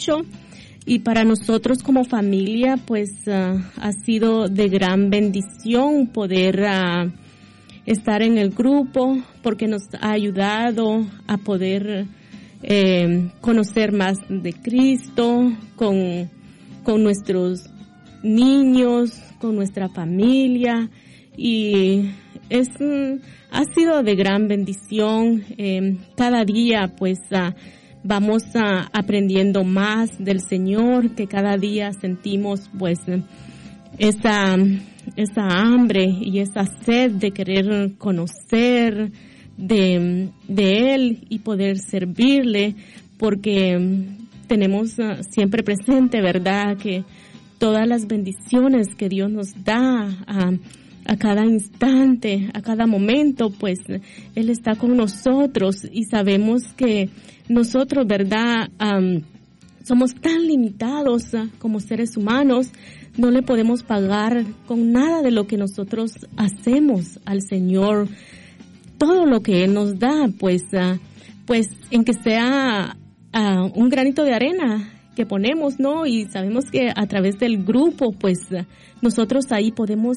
mucho. Y para nosotros como familia, pues ha sido de gran bendición poder estar en el grupo, porque nos ha ayudado a poder conocer más de Cristo con nuestros niños, con nuestra familia, y ha sido de gran bendición. Cada día pues vamos aprendiendo más del Señor, que cada día sentimos pues esa hambre y esa sed de querer conocer de Él y poder servirle, porque tenemos siempre presente, ¿verdad?, que todas las bendiciones que Dios nos da a cada instante, a cada momento, pues Él está con nosotros, y sabemos que nosotros, ¿verdad?, somos tan limitados como seres humanos. No le podemos pagar con nada de lo que nosotros hacemos al Señor. Todo lo que Él nos da, pues en que sea un granito de arena que ponemos, ¿no? Y sabemos que a través del grupo, pues nosotros ahí podemos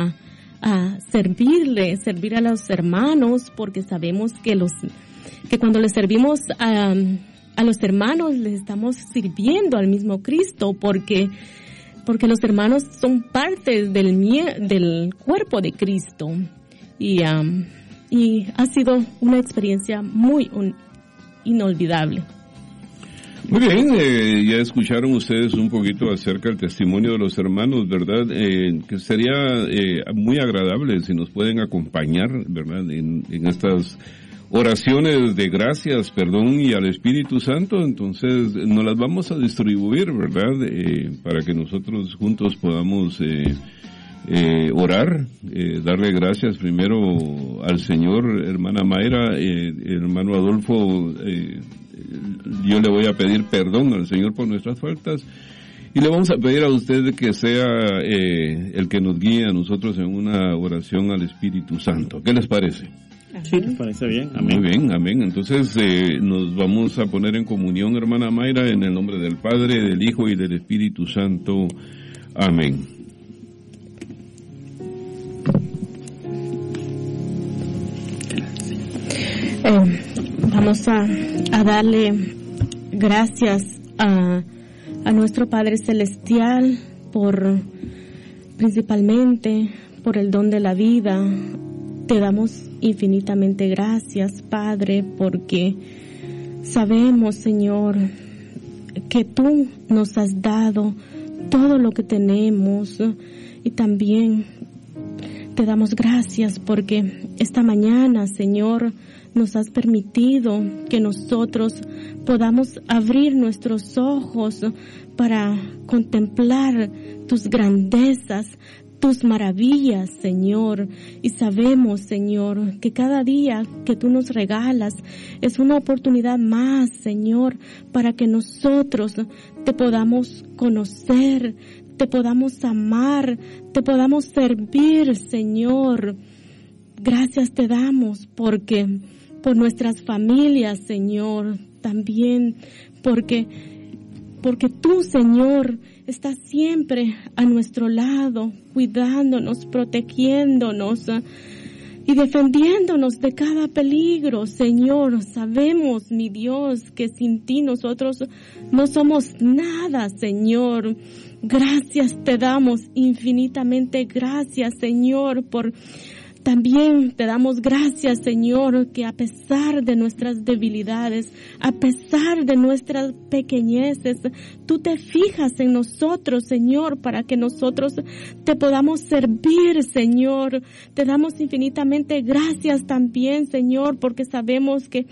servir a los hermanos, porque sabemos que cuando les servimos a los hermanos, les estamos sirviendo al mismo Cristo, porque los hermanos son parte del cuerpo de Cristo. Y ha sido una experiencia muy inolvidable. Muy bien, ya escucharon ustedes un poquito acerca del testimonio de los hermanos, ¿verdad? Que sería muy agradable si nos pueden acompañar, ¿verdad?, en estas oraciones de gracias, perdón y al Espíritu Santo. Entonces nos las vamos a distribuir, ¿verdad?, para que nosotros juntos podamos orar, darle gracias primero al Señor. Hermana Mayra, hermano Adolfo, yo le voy a pedir perdón al Señor por nuestras faltas, y le vamos a pedir a usted que sea el que nos guíe a nosotros en una oración al Espíritu Santo. ¿Qué les parece? Sí, ¿les parece bien? Amén. Muy bien, amén. Entonces nos vamos a poner en comunión, hermana Mayra, en el nombre del Padre, del Hijo y del Espíritu Santo. Amén. Vamos a darle gracias a nuestro Padre Celestial principalmente por el don de la vida. Te damos infinitamente gracias, Padre, porque sabemos, Señor, que tú nos has dado todo lo que tenemos, y también te damos gracias porque esta mañana, Señor, nos has permitido que nosotros podamos abrir nuestros ojos para contemplar tus grandezas, tus maravillas, Señor. Y sabemos, Señor, que cada día que tú nos regalas es una oportunidad más, Señor, para que nosotros te podamos conocer, te podamos amar, te podamos servir, Señor. Gracias te damos porque por nuestras familias, Señor, también porque tú, Señor, estás siempre a nuestro lado, cuidándonos, protegiéndonos y defendiéndonos de cada peligro, Señor. Sabemos, mi Dios, que sin ti nosotros no somos nada, Señor. Gracias te damos, infinitamente gracias, Señor, también te damos gracias, Señor, que a pesar de nuestras debilidades, a pesar de nuestras pequeñeces, tú te fijas en nosotros, Señor, para que nosotros te podamos servir, Señor. Te damos infinitamente gracias también, Señor, porque sabemos que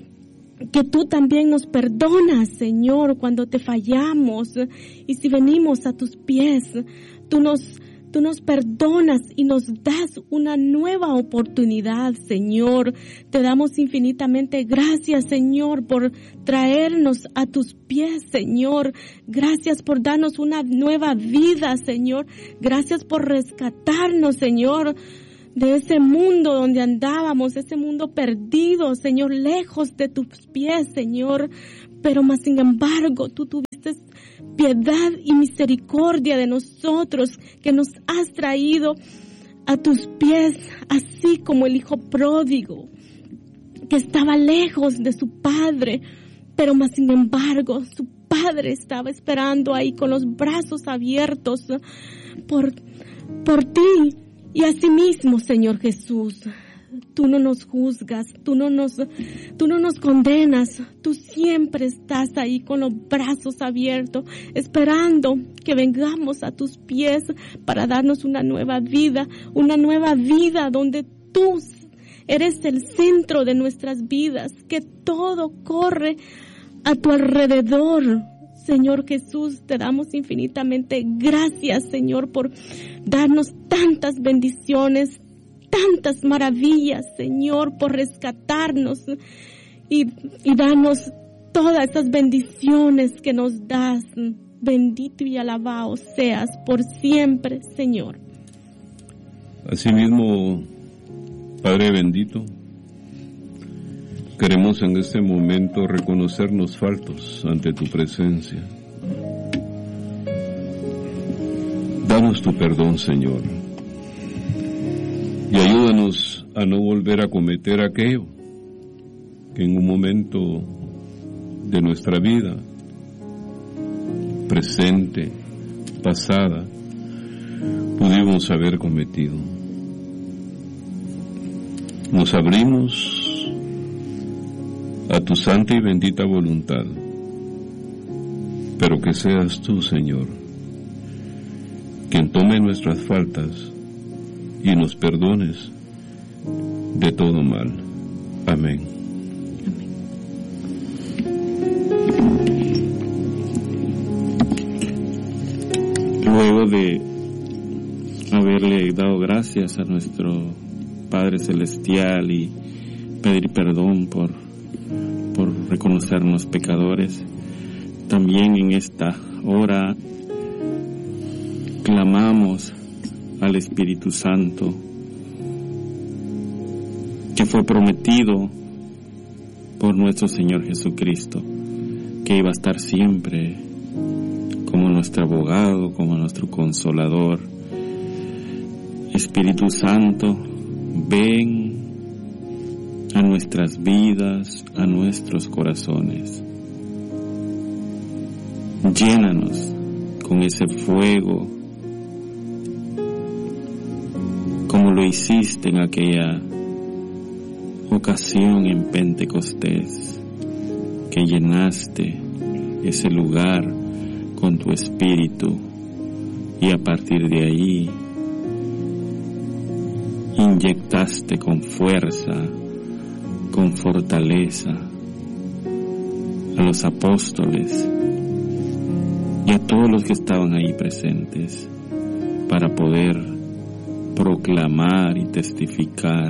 tú también nos perdonas, Señor, cuando te fallamos. Y si venimos a tus pies, tú nos perdonas y nos das una nueva oportunidad, Señor. Te damos infinitamente gracias, Señor, por traernos a tus pies, Señor. Gracias por darnos una nueva vida, Señor. Gracias por rescatarnos, Señor, de ese mundo donde andábamos, ese mundo perdido, Señor, lejos de tus pies, Señor. Pero más sin embargo, tú tuviste tuviste piedad y misericordia de nosotros, que nos has traído a tus pies, así como el hijo pródigo, que estaba lejos de su padre, pero más sin embargo, su padre estaba esperando ahí con los brazos abiertos por ti. Y asimismo, Señor Jesús, tú no nos juzgas, tú no nos condenas, tú siempre estás ahí con los brazos abiertos, esperando que vengamos a tus pies para darnos una nueva vida donde tú eres el centro de nuestras vidas, que todo corre a tu alrededor. Señor Jesús, te damos infinitamente gracias, Señor, por darnos tantas bendiciones, tantas maravillas, Señor, por rescatarnos y darnos todas esas bendiciones que nos das. Bendito y alabado seas por siempre, Señor. Asimismo, Padre bendito, queremos en este momento reconocernos faltos ante tu presencia. Danos tu perdón, Señor, y ayúdanos a no volver a cometer aquello que en un momento de nuestra vida, presente, pasada, pudimos haber cometido. Nos abrimos a tu santa y bendita voluntad, pero que seas tú, Señor, quien tome nuestras faltas y nos perdones de todo mal. Amén. Luego de haberle dado gracias a nuestro Padre Celestial y pedir perdón por reconocernos pecadores, también en esta hora clamamos al Espíritu Santo, que fue prometido por nuestro Señor Jesucristo, que iba a estar siempre como nuestro abogado, como nuestro consolador. Espíritu Santo, ven a nuestras vidas, a nuestros corazones. Llénanos con ese fuego, como lo hiciste en aquella ocasión en Pentecostés, que llenaste ese lugar con tu Espíritu, y a partir de ahí inyectaste con fuerza, con fortaleza a los apóstoles y a todos los que estaban ahí presentes, para poder proclamar y testificar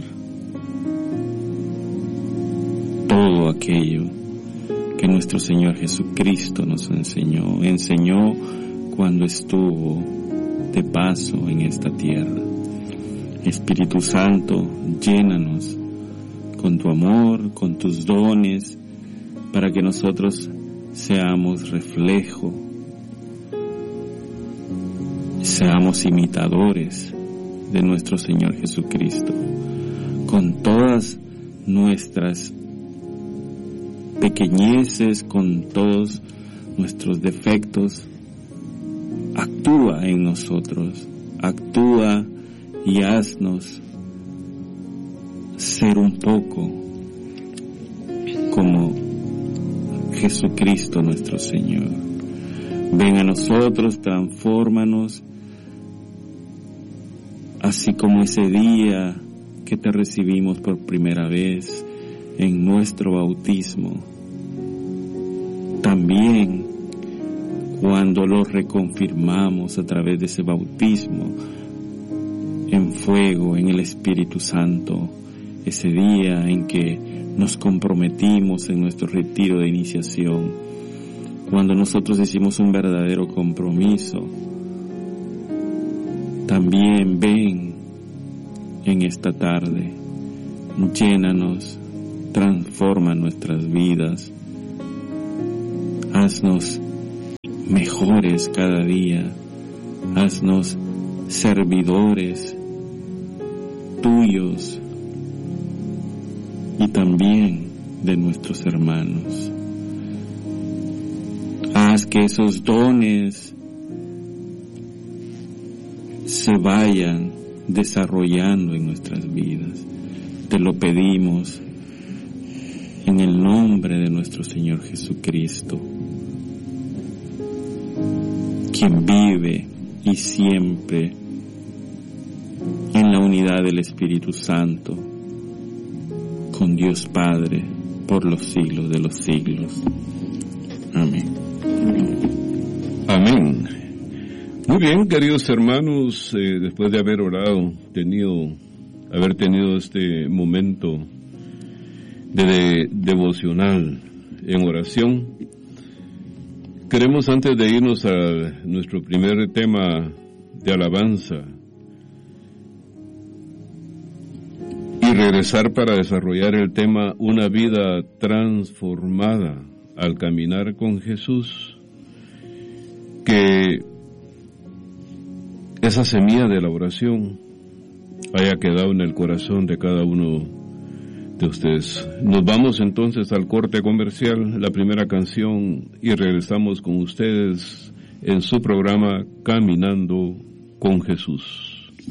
todo aquello que nuestro Señor Jesucristo nos enseñó cuando estuvo de paso en esta tierra. Espíritu Santo, llénanos con tu amor, con tus dones, para que nosotros seamos reflejo, seamos imitadores de nuestro Señor Jesucristo, con todas nuestras pequeñeces, con todos nuestros defectos. Actúa en nosotros, actúa y haznos ser un poco como Jesucristo nuestro Señor. Ven a nosotros, transfórmanos, así como ese día que te recibimos por primera vez en nuestro bautismo. También cuando lo reconfirmamos a través de ese bautismo en fuego, en el Espíritu Santo, ese día en que nos comprometimos en nuestro retiro de iniciación, cuando nosotros hicimos un verdadero compromiso. También ven en esta tarde, llénanos, transforma nuestras vidas, haznos mejores cada día. Haznos servidores tuyos y también de nuestros hermanos. Haz que esos dones se vayan desarrollando en nuestras vidas. Te lo pedimos en el nombre de nuestro Señor Jesucristo, quien vive y siempre en la unidad del Espíritu Santo, con Dios Padre, por los siglos de los siglos. Amén. Amén. Muy bien, queridos hermanos, después de haber orado, haber tenido este momento de devocional en oración, queremos, antes de irnos a nuestro primer tema de alabanza y regresar para desarrollar el tema Una vida transformada al caminar con Jesús, que esa semilla de la oración haya quedado en el corazón de cada uno de ustedes. Nos vamos entonces al corte comercial, la primera canción, y regresamos con ustedes en su programa Caminando con Jesús.